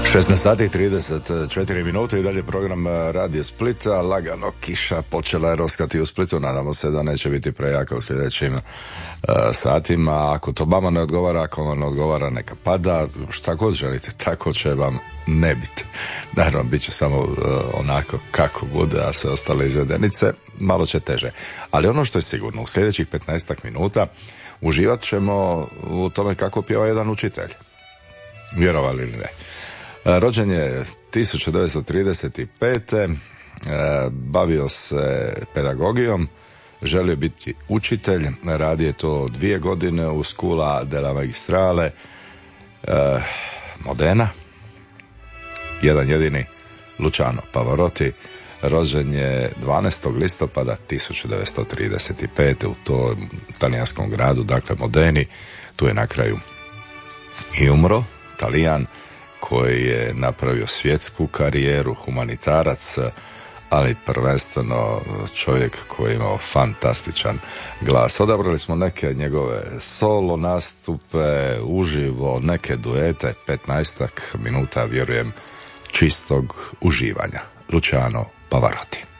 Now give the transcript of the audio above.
16 sati i 34 minute i dalje program Radio Splita. Lagano kiša počela je roskati u Splitu. Nadamo se da neće biti prejaka u sljedećim satima. Ako to vama ne odgovara, ako vam ne odgovara, neka pada. Šta god želite, tako će vam ne biti. Naravno, bit će samo onako kako bude, a sve ostale izvedenice malo će teže. Ali ono što je sigurno, u sljedećih 15 minuta uživat ćemo u tome kako pjeva jedan učitelj. Vjerovali ili ne. Rođen je 1935. Bavio se pedagogijom, želio biti učitelj, radio je to 2 godine u Scuola della Magistrale Modena. Jedan jedini Luciano Pavarotti, rođen je 12. listopada 1935. u tom talijanskom gradu, dakle Modeni. Tu je na kraju i umro, Talijan koji je napravio svjetsku karijeru, humanitarac, ali prvenstveno čovjek koji je imao fantastičan glas. Odabrali smo neke njegove solo nastupe, uživo, neke duete, 15 minuta, vjerujem, čistog uživanja. Luciano Pavarotti.